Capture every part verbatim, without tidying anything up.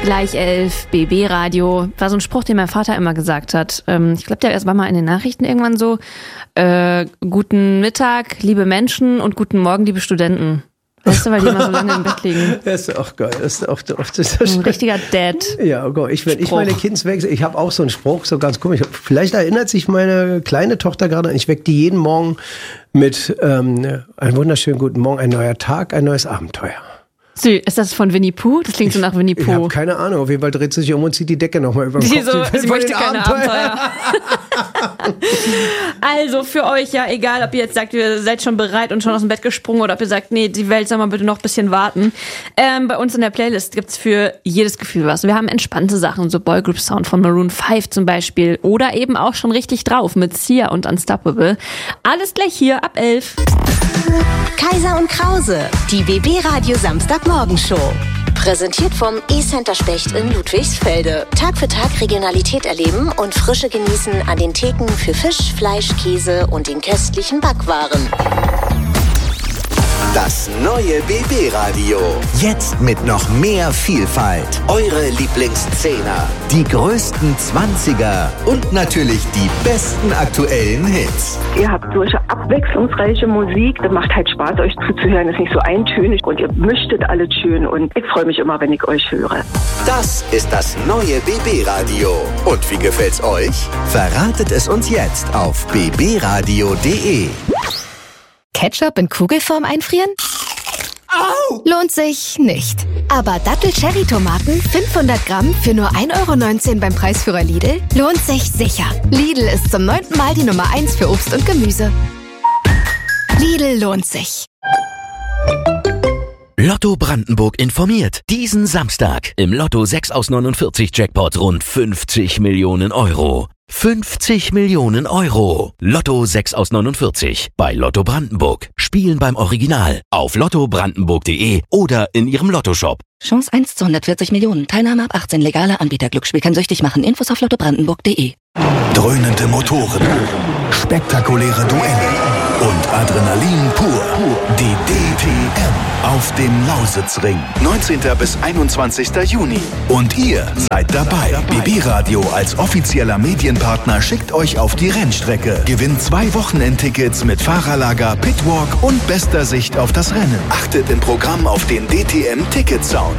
Gleich elf, B B-Radio. War so ein Spruch, den mein Vater immer gesagt hat. Ähm, ich glaube, der war mal in den Nachrichten irgendwann so, äh, guten Mittag, liebe Menschen und guten Morgen, liebe Studenten. Weißt du, weil die immer so lange im Bett liegen. Das ist auch geil. Das ist auch, das ist ein richtiger Dad. Ja, oh Gott. Ich, wenn ich meine Kids wechsle, ich habe auch so einen Spruch, so ganz komisch. Vielleicht erinnert sich meine kleine Tochter gerade an, ich wecke die jeden Morgen mit ähm, einen wunderschönen guten Morgen, ein neuer Tag, ein neues Abenteuer. Sü, ist das von Winnie Pooh? Das klingt so nach Winnie Pooh. Ich habe keine Ahnung. Auf jeden Fall dreht sie sich um und zieht die Decke nochmal über den sie Kopf. So, sie sie möchte keine Abenteuer. Abenteuer. Also für euch ja, egal, ob ihr jetzt sagt, ihr seid schon bereit und schon aus dem Bett gesprungen oder ob ihr sagt, nee, die Welt soll mal bitte noch ein bisschen warten. Ähm, bei uns in der Playlist gibt's für jedes Gefühl was. Wir haben entspannte Sachen, so Boygroup Sound von Maroon fünf zum Beispiel oder eben auch schon richtig drauf mit Sia und Unstoppable. Alles gleich hier ab elf. Kaiser und Krause, die B B-Radio Samstagmorgenshow. Präsentiert vom E-Center Specht in Ludwigsfelde. Tag für Tag Regionalität erleben und Frische genießen an den Theken für Fisch, Fleisch, Käse und den köstlichen Backwaren. Das neue B B-Radio. Jetzt mit noch mehr Vielfalt. Eure Lieblingszehner, die größten Zwanziger und natürlich die besten aktuellen Hits. Ihr habt solche abwechslungsreiche Musik. Das macht halt Spaß, euch zuzuhören. Das ist nicht so eintönig und ihr mischtet alles schön. Und ich freue mich immer, wenn ich euch höre. Das ist das neue B B-Radio. Und wie gefällt's euch? Verratet es uns jetzt auf b b radio punkt d e. Ketchup in Kugelform einfrieren? Au! Lohnt sich nicht. Aber Dattel-Cherry-Tomaten fünfhundert Gramm für nur ein Euro neunzehn beim Preisführer Lidl lohnt sich sicher. Lidl ist zum neunten Mal die Nummer eins für Obst und Gemüse. Lidl lohnt sich. Lotto Brandenburg informiert. Diesen Samstag im Lotto sechs aus neunundvierzig Jackpot rund fünfzig Millionen Euro. fünfzig Millionen Euro. Lotto sechs aus neunundvierzig bei Lotto Brandenburg. Spielen beim Original auf lotto brandenburg punkt d e oder in ihrem Lottoshop. Chance eins zu hundertvierzig Millionen. Teilnahme ab achtzehn. Legaler Anbieter. Glücksspiel kann süchtig machen. Infos auf lotto brandenburg punkt d e. Dröhnende Motoren, spektakuläre Duelle und Adrenalin pur. Die D T M auf dem Lausitzring. neunzehnten bis einundzwanzigsten Juni. Und ihr seid dabei. B B-Radio als offizieller Medienpartner schickt euch auf die Rennstrecke. Gewinnt zwei Wochenendtickets mit Fahrerlager, Pitwalk und bester Sicht auf das Rennen. Achtet im Programm auf den D T M-Ticket-Sound.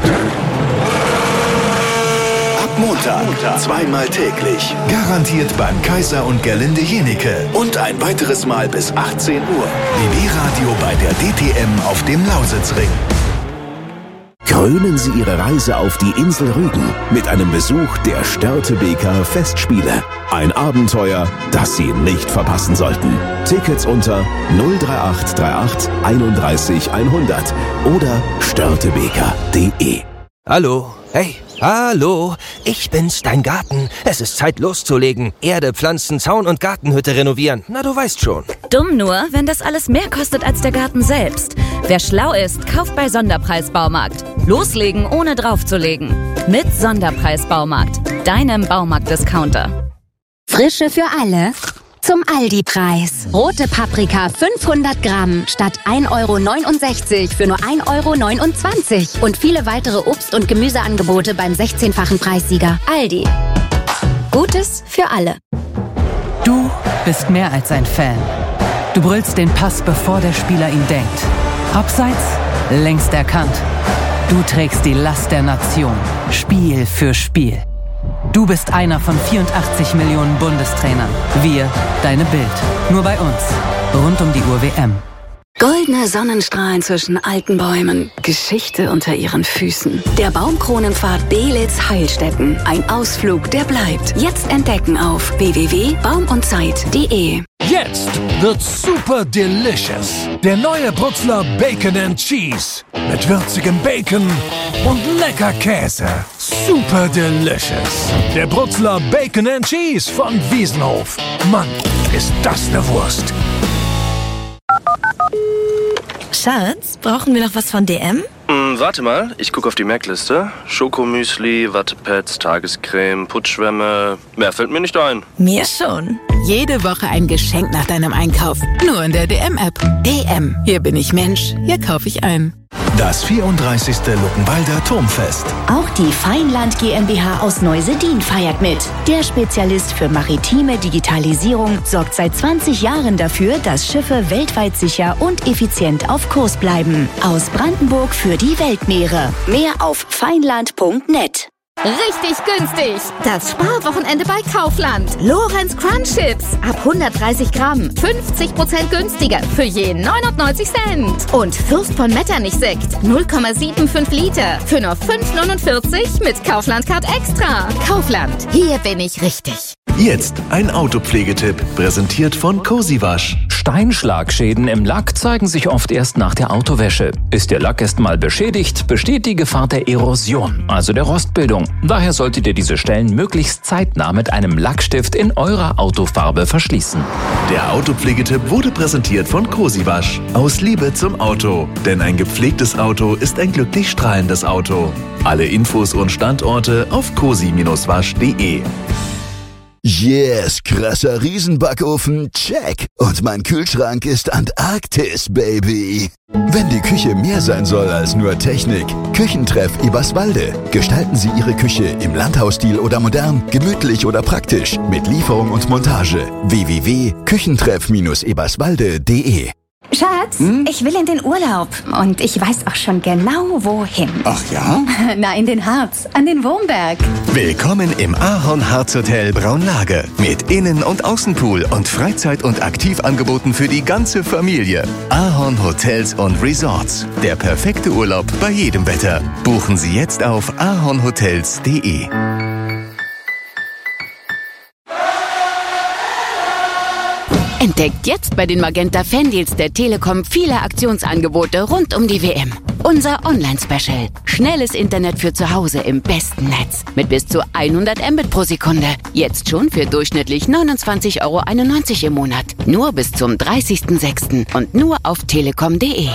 Montag, zweimal täglich. Garantiert beim Kaiser und Gerlinde Jenecke. Und ein weiteres Mal bis achtzehn Uhr. B B-Radio bei der D T M auf dem Lausitzring. Krönen Sie Ihre Reise auf die Insel Rügen mit einem Besuch der Störtebeker Festspiele. Ein Abenteuer, das Sie nicht verpassen sollten. Tickets unter null drei acht drei acht einunddreißig hundert oder störtebeker punkt d e. Hallo, hey. Hallo, ich bin's, dein Garten. Es ist Zeit loszulegen. Erde, Pflanzen, Zaun und Gartenhütte renovieren. Na, du weißt schon. Dumm nur, wenn das alles mehr kostet als der Garten selbst. Wer schlau ist, kauft bei Sonderpreis Baumarkt. Loslegen, ohne draufzulegen. Mit Sonderpreis Baumarkt, deinem Baumarkt-Discounter. Frische für alle. Zum Aldi-Preis. Rote Paprika fünfhundert Gramm statt ein Euro neunundsechzig für nur ein Euro neunundzwanzig. Und viele weitere Obst- und Gemüseangebote beim sechzehnfachen Preissieger. Aldi. Gutes für alle. Du bist mehr als ein Fan. Du brüllst den Pass, bevor der Spieler ihn denkt. Abseits, längst erkannt. Du trägst die Last der Nation. Spiel für Spiel. Du bist einer von vierundachtzig Millionen Bundestrainern. Wir, deine Bild. Nur bei uns. Rund um die Uhr W M. Goldene Sonnenstrahlen zwischen alten Bäumen. Geschichte unter ihren Füßen. Der Baumkronenpfad Belitz Heilstätten. Ein Ausflug, der bleibt. Jetzt entdecken auf w w w punkt baum und zeit punkt d e. Jetzt wird super delicious. Der neue Brutzler Bacon and Cheese. Mit würzigem Bacon und lecker Käse. Super delicious. Der Brutzler Bacon and Cheese von Wiesenhof. Mann, ist das eine Wurst. Schatz, brauchen wir noch was von D M? Hm, warte mal, ich gucke auf die Merkliste. Schokomüsli, Wattepads, Tagescreme, Putschwämme. Mehr fällt mir nicht ein. Mir schon. Jede Woche ein Geschenk nach deinem Einkauf. Nur in der D M-App. D M. Hier bin ich Mensch, hier kaufe ich ein. Das vierunddreißigste Luckenwalder Turmfest. Auch die Feinland GmbH aus Neusedin feiert mit. Der Spezialist für maritime Digitalisierung sorgt seit zwanzig Jahren dafür, dass Schiffe weltweit sicher und effizient auf Kurs bleiben. Aus Brandenburg für die Weltmeere. Mehr auf feinland punkt net. Richtig günstig. Das Sparwochenende bei Kaufland. Lorenz Crunch Chips. Ab hundertdreißig Gramm. fünfzig Prozent günstiger. Für je neunundneunzig Cent. Und Fürst von Metternich Sekt. null Komma fünfundsiebzig Liter. Für nur fünf neunundvierzig mit Kaufland Card Extra. Kaufland. Hier bin ich richtig. Jetzt ein Autopflegetipp, präsentiert von Cozy Wasch. Steinschlagschäden im Lack zeigen sich oft erst nach der Autowäsche. Ist der Lack erst mal beschädigt, besteht die Gefahr der Erosion, also der Rostbildung. Daher solltet ihr diese Stellen möglichst zeitnah mit einem Lackstift in eurer Autofarbe verschließen. Der Autopflegetipp wurde präsentiert von Cozy Wasch. Aus Liebe zum Auto. Denn ein gepflegtes Auto ist ein glücklich strahlendes Auto. Alle Infos und Standorte auf cozy wasch punkt de. Yes, krasser Riesenbackofen, check. Und mein Kühlschrank ist Antarktis, Baby. Wenn die Küche mehr sein soll als nur Technik, Küchentreff Eberswalde. Gestalten Sie Ihre Küche im Landhausstil oder modern, gemütlich oder praktisch, mit Lieferung und Montage. w w w punkt küchentreff eberswalde punkt de. Schatz, hm? ich will in den Urlaub und ich weiß auch schon genau, wohin. Ach ja? Na, in den Harz, an den Wurmberg. Willkommen im Ahorn Harz Hotel Braunlage. Mit Innen- und Außenpool und Freizeit- und Aktivangeboten für die ganze Familie. Ahorn Hotels und Resorts. Der perfekte Urlaub bei jedem Wetter. Buchen Sie jetzt auf ahornhotels punkt de. Entdeckt jetzt bei den Magenta Fandeals der Telekom viele Aktionsangebote rund um die W M. Unser Online-Special. Schnelles Internet für zu Hause im besten Netz. Mit bis zu hundert Mbit pro Sekunde. Jetzt schon für durchschnittlich neunundzwanzig Euro einundneunzig im Monat. Nur bis zum dreißigsten sechsten und nur auf telekom punkt de.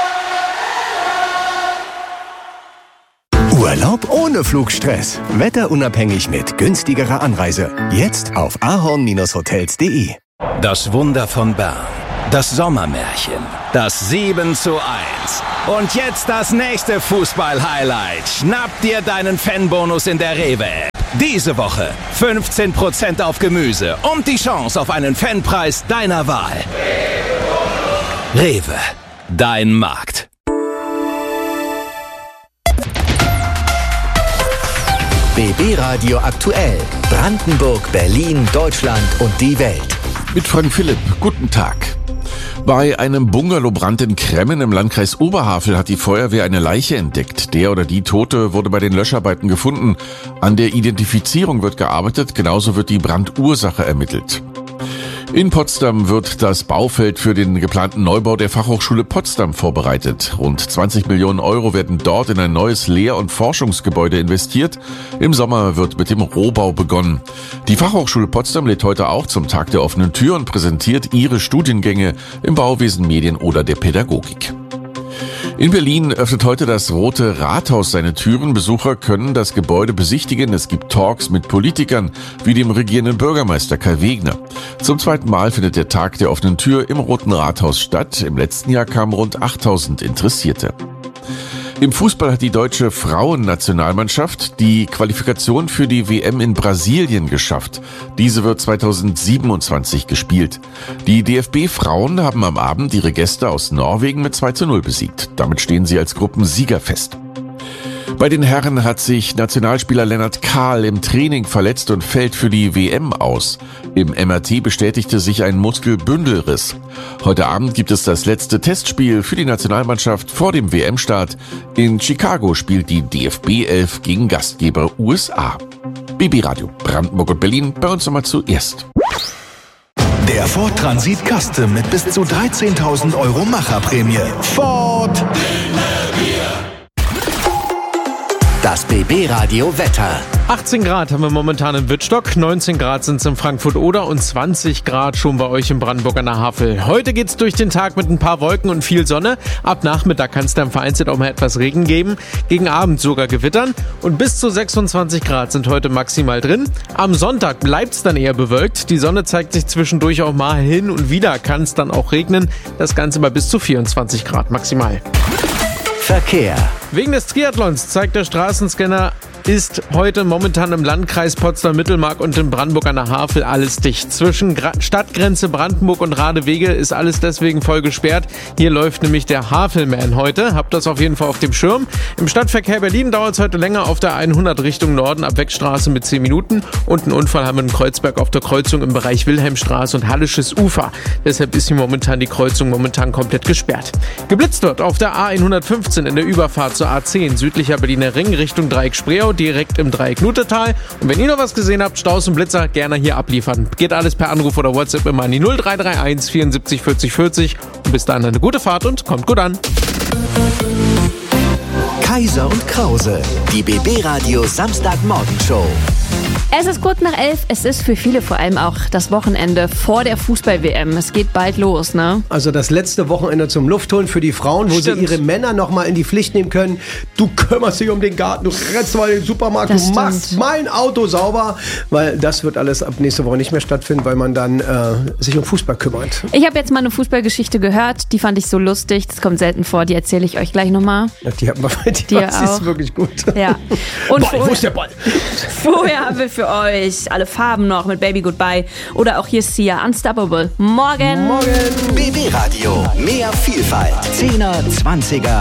Urlaub ohne Flugstress. Wetterunabhängig mit günstigerer Anreise. Jetzt auf ahorn hotels punkt de. Das Wunder von Bern. Das Sommermärchen. Das sieben zu eins. Und jetzt das nächste Fußball-Highlight. Schnapp dir deinen Fanbonus in der Rewe-App. Diese Woche fünfzehn Prozent auf Gemüse und die Chance auf einen Fanpreis deiner Wahl. Rewe. Dein Markt. B B Radio aktuell. Brandenburg, Berlin, Deutschland und die Welt. Mit Frank Philipp, guten Tag. Bei einem Bungalowbrand in Kremmen im Landkreis Oberhavel hat die Feuerwehr eine Leiche entdeckt. Der oder die Tote wurde bei den Löscharbeiten gefunden. An der Identifizierung wird gearbeitet, genauso wird die Brandursache ermittelt. In Potsdam wird das Baufeld für den geplanten Neubau der Fachhochschule Potsdam vorbereitet. Rund zwanzig Millionen Euro werden dort in ein neues Lehr- und Forschungsgebäude investiert. Im Sommer wird mit dem Rohbau begonnen. Die Fachhochschule Potsdam lädt heute auch zum Tag der offenen Tür und präsentiert ihre Studiengänge im Bauwesen, Medien oder der Pädagogik. In Berlin öffnet heute das Rote Rathaus seine Türen. Besucher können das Gebäude besichtigen. Es gibt Talks mit Politikern wie dem regierenden Bürgermeister Kai Wegner. Zum zweiten Mal findet der Tag der offenen Tür im Roten Rathaus statt. Im letzten Jahr kamen rund achttausend Interessierte. Im Fußball hat die deutsche Frauennationalmannschaft die Qualifikation für die W M in Brasilien geschafft. Diese wird zweitausendsiebenundzwanzig gespielt. Die D F B-Frauen haben am Abend ihre Gäste aus Norwegen mit zwei zu null besiegt. Damit stehen sie als Gruppensieger fest. Bei den Herren hat sich Nationalspieler Lennart Kahl im Training verletzt und fällt für die W M aus. Im M R T bestätigte sich ein Muskelbündelriss. Heute Abend gibt es das letzte Testspiel für die Nationalmannschaft vor dem W M-Start. In Chicago spielt die D F B elf gegen Gastgeber U S A. B B Radio Brandenburg und Berlin, bei uns nochmal zuerst. Der Ford Transit Custom mit bis zu dreizehntausend Euro Macherprämie. Ford! Das B B Radio Wetter. achtzehn Grad haben wir momentan in Wittstock, neunzehn Grad sind es in Frankfurt-Oder und zwanzig Grad schon bei euch in Brandenburg an der Havel. Heute geht's durch den Tag mit ein paar Wolken und viel Sonne. Ab Nachmittag kann es dann vereinzelt auch mal etwas Regen geben. Gegen Abend sogar Gewittern. Und bis zu sechsundzwanzig Grad sind heute maximal drin. Am Sonntag bleibt's dann eher bewölkt. Die Sonne zeigt sich zwischendurch auch mal hin und wieder. Kann es dann auch regnen. Das Ganze bei bis zu vierundzwanzig Grad maximal. Verkehr. Wegen des Triathlons zeigt der Straßenscanner, ist heute momentan im Landkreis Potsdam-Mittelmark und in Brandenburg an der Havel alles dicht. Zwischen Gra- Stadtgrenze Brandenburg und Radewege ist alles deswegen voll gesperrt. Hier läuft nämlich der Havelman heute. Habt das auf jeden Fall auf dem Schirm. Im Stadtverkehr Berlin dauert es heute länger auf der hundert Richtung Norden ab Wegstraße mit zehn Minuten. Und einen Unfall haben wir in Kreuzberg auf der Kreuzung im Bereich Wilhelmstraße und Hallisches Ufer. Deshalb ist hier momentan die Kreuzung momentan komplett gesperrt. Geblitzt wird auf der A hundertfünfzehn in der Überfahrt zur A zehn südlicher Berliner Ring Richtung Dreieck Spreeau, direkt im Dreieck Nutetal. Und wenn ihr noch was gesehen habt, Staus und Blitzer, gerne hier abliefern. Geht alles per Anruf oder WhatsApp immer an die null drei drei eins vierundsiebzig vierzig vierzig. Und bis dahin eine gute Fahrt und kommt gut an. Kaiser und Krause, die B B-Radio Samstagmorgenshow. Es ist kurz nach elf, es ist für viele vor allem auch das Wochenende vor der Fußball-W M. Es geht bald los, ne? Also das letzte Wochenende zum Luftholen für die Frauen, wo Stimmt. sie ihre Männer nochmal in die Pflicht nehmen können. Du kümmerst dich um den Garten, du rennst mal in den Supermarkt, das du stimmt. machst mein Auto sauber, weil das wird alles ab nächste Woche nicht mehr stattfinden, weil man dann äh, sich um Fußball kümmert. Ich habe jetzt mal eine Fußballgeschichte gehört, die fand ich so lustig, das kommt selten vor, die erzähle ich euch gleich nochmal. Ja, die haben wir bei dir, die ist wirklich gut. Ja. Und Ball, wo ist der Ball? Vorher haben wir für euch alle Farben noch mit Baby Goodbye oder auch hier Sia Unstoppable. Morgen! Morgen! B B-Radio, mehr Vielfalt. Zehner, Zwanziger